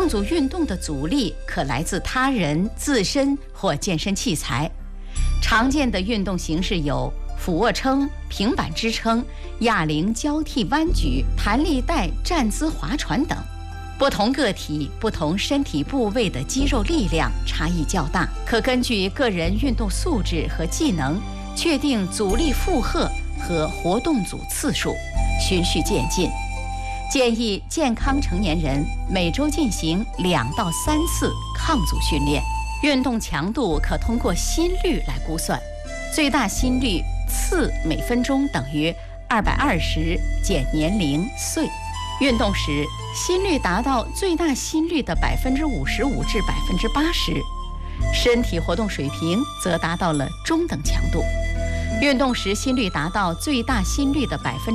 组运动的阻力可来自他人、自身或健身器材。常见的运动形式有俯卧撑、平板支撑、哑铃交替弯举、弹力带站姿划船等。不同个体、不同身体部位的肌肉力量差异较大，可根据个人运动素质和技能确定阻力负荷和活动组次数，循序渐进。建议健康成年人每周进行2到3次抗阻训练。运动强度可通过心率来估算，最大心率次每分钟等于220减年龄岁。运动时，心率达到最大心率的55%至80%，身体活动水平则达到了中等强度。运动时心率达到最大心率的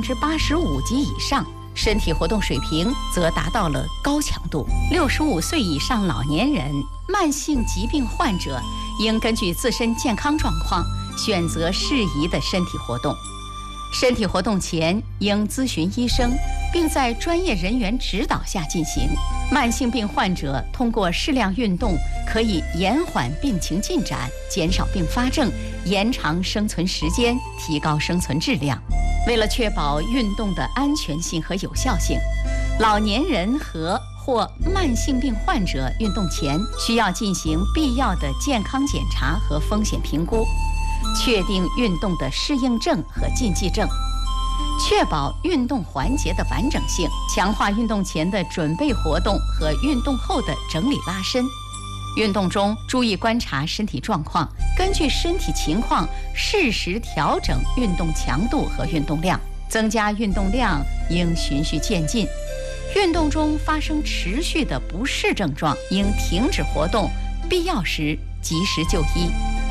85%及以上，身体活动水平则达到了高强度。65岁以上老年人、慢性疾病患者应根据自身健康状况选择适宜的身体活动。身体活动前应咨询医生，并在专业人员指导下进行。慢性病患者通过适量运动可以延缓病情进展，减少并发症，延长生存时间，提高生存质量。为了确保运动的安全性和有效性，老年人或慢性病患者运动前需要进行必要的健康检查和风险评估，确定运动的适应症和禁忌症，确保运动环节的完整性，强化运动前的准备活动和运动后的整理拉伸。运动中注意观察身体状况，根据身体情况适时调整运动强度和运动量。增加运动量应循序渐进。运动中发生持续的不适症状，应停止活动，必要时及时就医。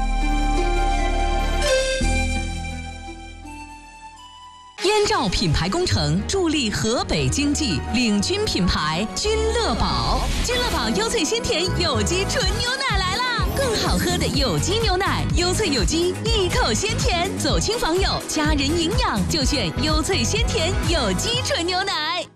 燕赵品牌工程助力河北经济，领军品牌君乐宝。君乐宝优萃鲜甜有机纯牛奶来啦！更好喝的有机牛奶，优萃有机，一口鲜甜，走亲访友，家人营养就选优萃鲜甜有机纯牛奶。